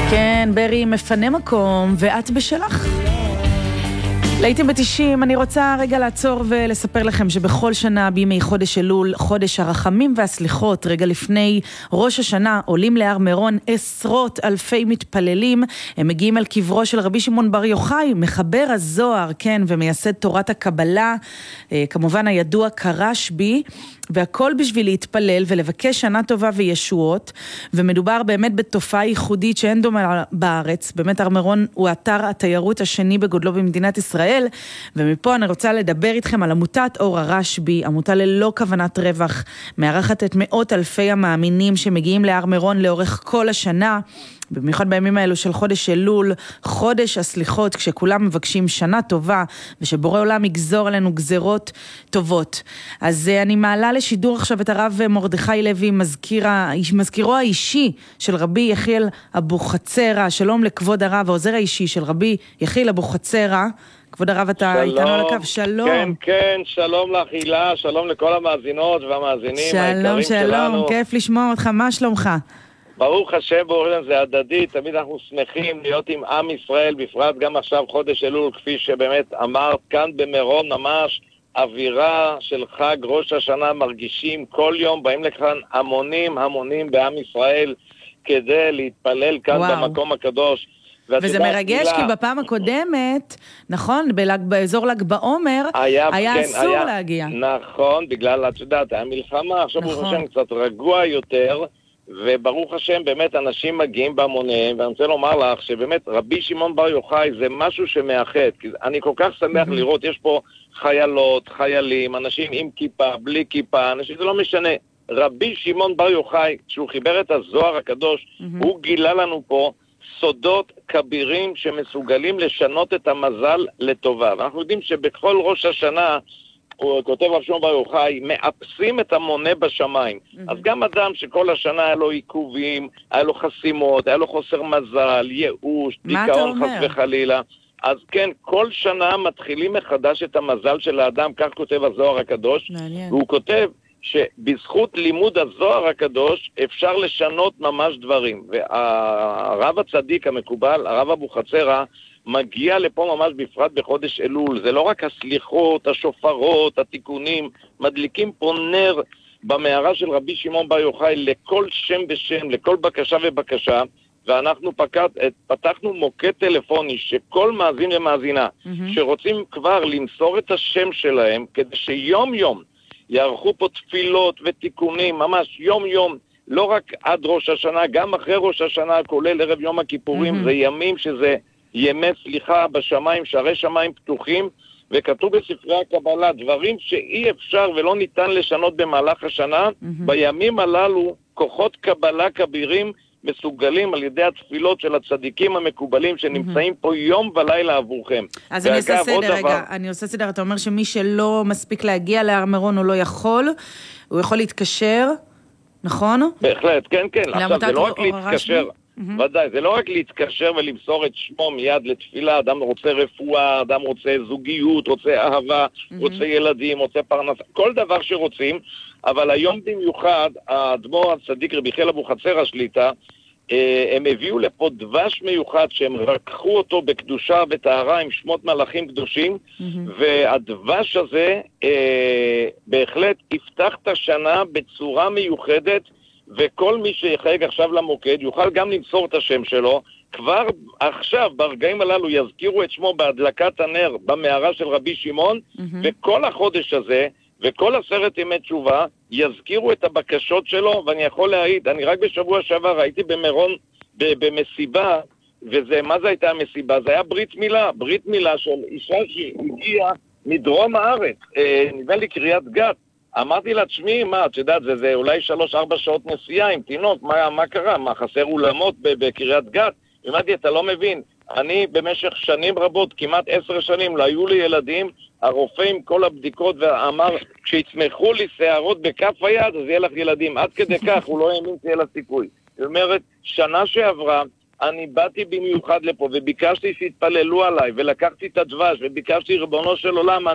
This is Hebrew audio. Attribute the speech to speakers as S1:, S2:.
S1: כן, ברי מפנה מקום, ואת בשלך. להיטים ב-90, אני רוצה רגע לעצור ולספר לכם שבכל שנה בימי חודש אלול, חודש הרחמים והסליחות, רגע לפני ראש השנה, עולים להר מירון עשרות אלפי מתפללים. הם מגיעים אל קברו של רבי שמעון בר יוחאי, מחבר הזוהר, כן, ומייסד תורת הקבלה, כמובן הידוע כרשב"י, והכל בשביל להתפלל ולבקש שנה טובה וישועות. ומדובר באמת בתופעה ייחודית שאין דומה בארץ. באמת הר מירון הוא אתר התיירות השני בגודלו במדינת ישראל, ומפה אני רוצה לדבר איתכם על עמותת אור הרשב"י, עמותה ללא כוונת רווח, מארחת את מאות אלפי המאמינים שמגיעים להר מירון לאורך כל השנה, במיוחד בימים האלו של חודש אלול, חודש הסליחות, כשכולם מבקשים שנה טובה, ושבורא עולם יגזור עלינו גזרות טובות. אז אני מעלה לשידור עכשיו את הרב מרדכי לוי, מזכירו האישי של רבי יחיאל אבוחצירא. שלום לכבוד הרב, העוזר האישי של רבי יחיאל אבוחצירא. כבוד הרב, אתה איתנו על הקו, שלום.
S2: כן, כן, שלום לך הילה, שלום לכל המאזינות והמאזינים היקרים שלנו.
S1: שלום, כיף לשמוע אותך, מה שלומך?
S2: ברוך השם, בורא, זה הדדי, תמיד אנחנו שמחים להיות עם עם ישראל, בפרט גם עכשיו חודש אלול, כפי שבאמת אמרת, כאן במירון ממש אווירה של חג ראש השנה, מרגישים כל יום, באים לכאן המונים בעם ישראל, כדי להתפלל כאן במקום הקדוש.
S1: וזה מרגש, כי בפעם הקודמת, נכון, באזור ל"ג בעומר, היה אסור להגיע.
S2: נכון, בגלל, את יודעת, היה מלחמה, עכשיו ברוך השם קצת רגוע יותר, וברוך השם באמת אנשים מגיעים בהמוניהם, ואני רוצה לומר לך שבאמת רבי שמעון בר יוחאי זה משהו שמאחד, כי אני כל כך שמח לראות, יש פה חיילות, חיילים, אנשים עם כיפה, בלי כיפה, אנשים, זה לא משנה. רבי שמעון בר יוחאי, כשהוא חיבר את הזוהר הקדוש, הוא גילה לנו פה סודות כבירים שמסוגלים לשנות את המזל לטובה. ואנחנו יודעים שבכל ראש השנה, הוא כותב רבי שמעון בר יוחאי, מאפסים את המונה בשמיים. אז גם אדם שכל השנה היה לו עיכובים, היה לו חסימות, היה לו חוסר מזל, ייאוש, דיכאון חס וחלילה. אז כן, כל שנה מתחילים מחדש את המזל של האדם, כך כותב הזוהר הקדוש. והוא כותב שבזכות לימוד הזוהר הקדוש אפשר לשנות ממש דברים. והרב הצדיק המקובל, הרב אבוחצירא, מגיע לפה ממש בפרט בחודש אלול. זה לא רק הסליחות, השופרות, התיקונים, מדליקים פה נר במערה של רבי שמעון בר יוחאי לכל שם ושם, לכל בקשה ובקשה, ואנחנו פתחנו מוקד טלפוני שכל מאזין ומאזינה שרוצים כבר למסור את השם שלהם, כדי שיום יום יערכו פה תפילות ותיקונים, ממש יום יום, לא רק עד ראש השנה, גם אחרי ראש השנה, כולל ערב יום הכיפורים, זה ימים שזה ימי סליחה בשמיים, שערי שמיים פתוחים, וכתוב בספרי הקבלה, דברים שאי אפשר ולא ניתן לשנות במהלך השנה, בימים הללו כוחות קבלה כבירים מסוגלים על ידי התפילות של הצדיקים המקובלים שנמצאים פה יום ולילה עבורכם.
S1: אז אני עושה סדר רגע, אני עושה סדר, אתה אומר שמי שלא מספיק להגיע להר מירון הוא לא יכול, הוא יכול להתקשר, נכון?
S2: בהחלט, כן, כן. עכשיו זה לא רק להתקשר, ודאי, זה לא רק להתקשר ולמסור את שמו מיד לתפילה, אדם רוצה רפואה, אדם רוצה זוגיות, רוצה אהבה, רוצה ילדים, רוצה פרנסה, כל דבר שרוצים, אבל היום במיוחד, האדמו"ר הצדיק רבי יחיאל אבוחצירא שליט"א, הם הביאו לפה דבש מיוחד שהם רקחו אותו בקדושה וטהרה עם שמות מלאכים קדושים, והדבש הזה בהחלט יפתח את השנה בצורה מיוחדת, וכל מי שיחייג עכשיו למוקד יוכל גם למסור את השם שלו. כבר עכשיו ברגעים הללו יזכירו את שמו בהדלקת הנר במערה של רבי שמעון, וכל החודש הזה וכל 10 ימי תשובה יזכירו את הבקשות שלו. ואני יכול להעיד, אני רק בשבוע שעבר הייתי במירון במסיבה, מה זה הייתה המסיבה? זה היה ברית מילה של אישה שהגיעה מדרום הארץ, נדמה לי קריית גת. אמרתי לה, תשמעי, מה, את יודעת, זה אולי 3-4 שעות נסיעה עם תינוק, מה קרה? מה, חסר אולמות בקריית גת? אמרתי, אתה לא מבין, אני במשך שנים רבות, כמעט 10 שנים, לא היו לי ילדים, הרופא עם כל הבדיקות ואמר, כשיצמחו לי שערות בכף היד, אז יהיה לך ילדים. עד כדי כך, הוא לא האמין שיהיה לה סיכוי. זאת אומרת, שנה שעברה, אני באתי במיוחד לפה וביקשתי שיתפללו עליי, ולקחתי את הדבש וביקשתי ריבונו של עולם,